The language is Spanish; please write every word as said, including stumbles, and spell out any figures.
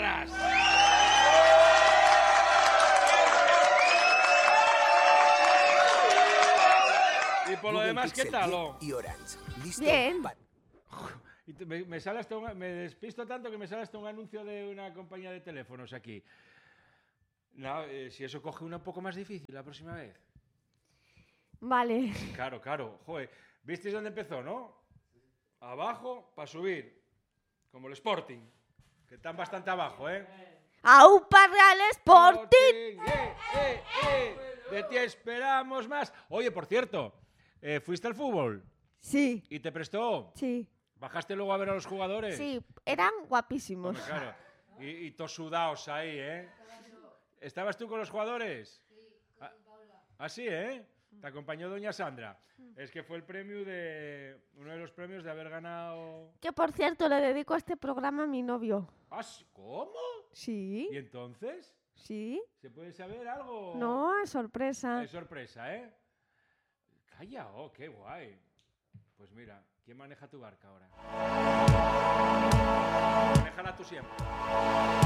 ras. Y por lo Google demás, ¿qué Pixel tal? diez Oh? y Orange. ¿Listo? Bien. Pa- Y te- me, me sale hasta un- me despisto tanto que me sale hasta un anuncio de una compañía de teléfonos aquí. No, eh, si eso coge una un poco más difícil la próxima vez. Vale. Claro, claro. Joder, ¿visteis dónde empezó, no? Abajo para subir. Como el Sporting. Que están bastante abajo, ¿eh? ¡Aupa Real Sporting! ¡Eh, eh, eh! De ti esperamos más. Oye, por cierto, eh, ¿fuiste al fútbol? Sí, ¿Y te prestó? sí, ¿Bajaste luego a ver a los jugadores? sí. Eran guapísimos. Hombre, claro. Y, y todos sudados ahí, ¿eh? ¿Estabas tú con los jugadores? Sí, con Paula. ¿Ah, sí, eh? Te acompañó doña Sandra. Es que fue el premio de... Uno de los premios de haber ganado... Que por cierto, le dedico a este programa a mi novio. ¿Ah, sí? ¿Cómo? Sí, ¿Y entonces? sí. ¿Se puede saber algo? No, es sorpresa. Es sorpresa, ¿eh? Calla, oh, qué guay. Pues mira, ¿quién maneja tu barca ahora? Manéjala tú siempre.